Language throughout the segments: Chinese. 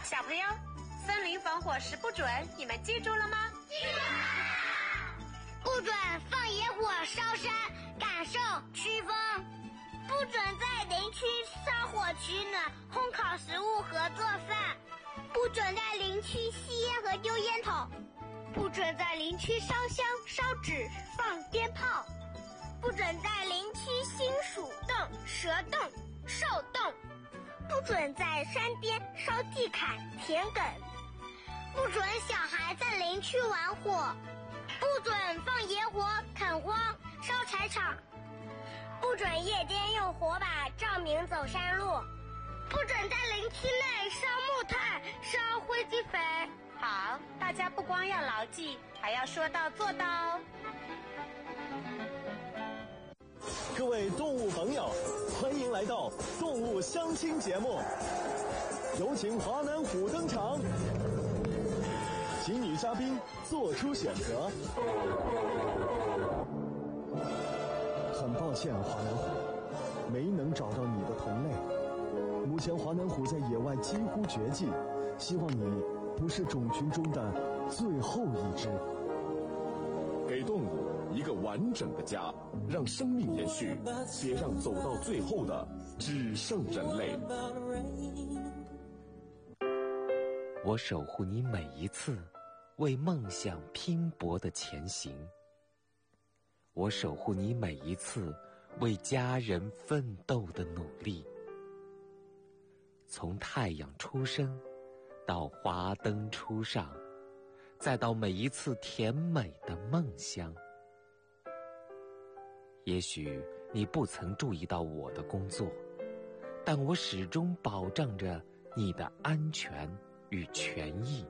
小朋友，森林防火时不准，你们记住了吗？ 记住了。不准放野火烧山，感受飓风。不准在林区烧火取暖、烘烤食物和做饭。不准在林区吸烟和丢烟头。不准在林区烧香、烧纸、放鞭炮。不准在林区兴鼠洞、蛇洞、兽洞。不准在山边烧地坎、田埂。不准小孩在林区玩火。不准放野火、垦荒、烧柴场。不准夜间用火把照明走山路。不准在林区内烧木炭、烧灰机肥。 好，大家不光要牢记，还要说到做到哦。 各位动物朋友，欢迎来到动物相亲节目，有请华南虎登场，请女嘉宾做出选择。很抱歉，华南虎，没能找到你的同类。目前华南虎在野外几乎绝迹，希望你不是种群中的最后一只。 给动物一个完整的家，让生命延续，别让走到最后的只剩人类。 我守护你每一次为梦想拼搏的前行，我守护你每一次为家人奋斗的努力。从太阳出生到华灯初上，再到每一次甜美的梦乡。也许你不曾注意到我的工作，但我始终保障着你的安全与权益。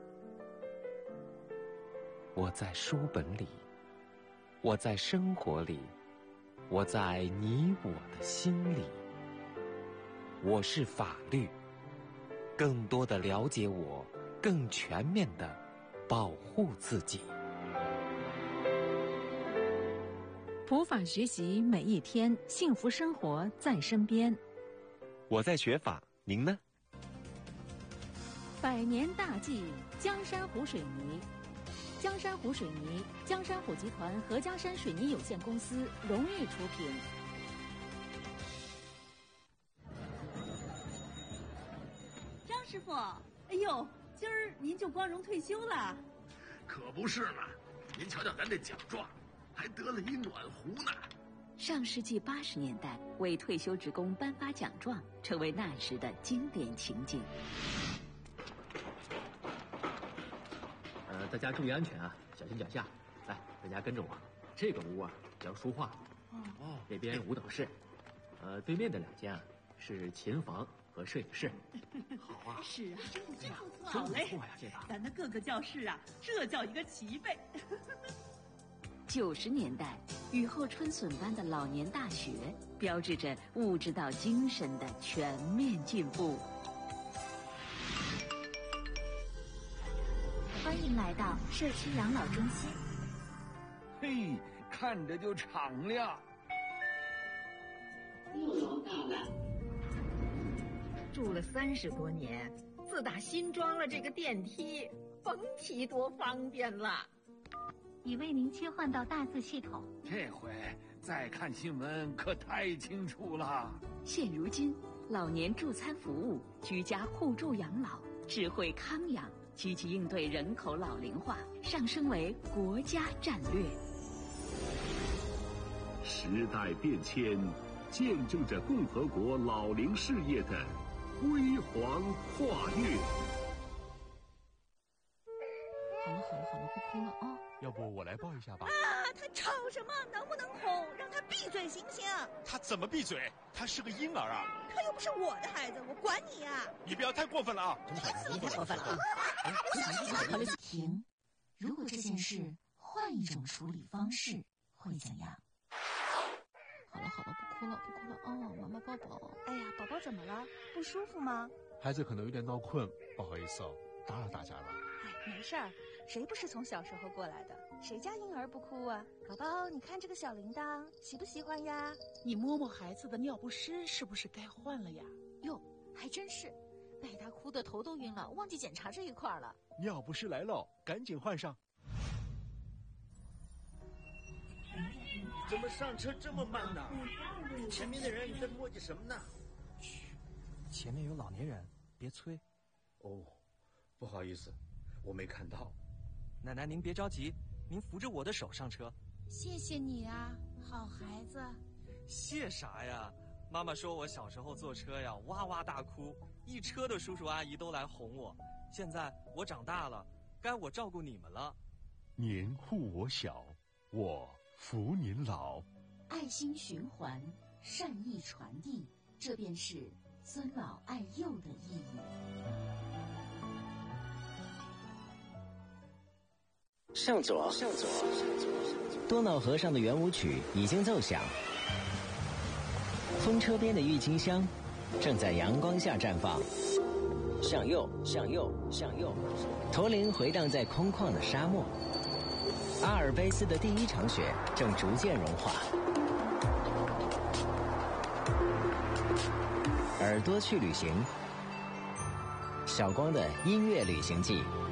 我在书本里，我在生活里，我在你我的心里。我是法律，更多的了解我，更全面的保护自己。 普法学习每一天，幸福生活在身边。 我在学法，您呢？ 百年大计，江山湖水泥。江山湖水泥，江山湖集团和江山水泥有限公司荣誉出品。 张师傅，哎呦，今儿您就光荣退休了？ 可不是嘛，您瞧瞧咱这奖状，还得了一暖壶呢。 上世纪80年代，为退休职工颁发奖状，成为那时的经典情景。 大家注意安全啊，小心脚下。来，大家跟着我。这个屋啊叫书画，这边舞蹈室，对面的2间啊是琴房和摄影室。 好啊， 是啊，真不错，好嘞。 这个咱的各个教室啊，这叫一个齐备。 90年代，雨后春笋般的老年大学，标志着物质到精神的全面进步。 欢迎来到社区养老中心。 嘿，看着就敞亮。 1楼到了。 住了30多年，自打新装了这个电梯，甭提多方便了。 已为您切换到大字系统。 这回再看新闻可太清楚了。 现如今，老年助餐服务、居家互助养老、智慧康养，积极应对人口老龄化，上升为国家战略。 时代变迁，见证着共和国老龄事业的辉煌跨越。 好了，不哭了啊！ 要不我来抱一下吧？ 他吵什么？能不能哄？让他闭嘴行不行？ 他怎么闭嘴？他是个婴儿啊！ 他又不是我的孩子，我管你啊！ 你不要太过分了啊！ 你太过分了啊！ 停！如果这件事换一种处理方式，会怎样？ 好了，不哭了哦，妈妈抱抱。 哎呀，宝宝怎么了？不舒服吗？ 孩子可能有点闹困，不好意思哦，打扰大家了。 哎，没事儿，谁不是从小时候过来的？谁家婴儿不哭啊？宝宝，你看这个小铃铛，喜不喜欢呀？ 你摸摸孩子的尿不湿，是不是该换了呀？ 哟，还真是。 带他哭得头都晕了，忘记检查这一块了。 尿不湿来了，赶紧换上。 怎么上车这么慢呢？前面的人在磨叽什么呢？ 嘘，前面有老年人，别催。 哦，不好意思，我没看到。 奶奶，您别着急，您扶着我的手上车。 谢谢你啊，好孩子。 谢啥呀？妈妈说我小时候坐车呀，哇哇大哭，一车的叔叔阿姨都来哄我。现在我长大了，该我照顾你们了。 您护我小，我扶您老。 爱心循环，善意传递，这便是尊老爱幼的意义。 向左，多瑙河上的圆舞曲已经奏响，风车边的郁金香正在阳光下绽放。向右，驼铃回荡在空旷的沙漠。阿尔卑斯的第一场雪正逐渐融化。耳朵去旅行，小光的音乐旅行记。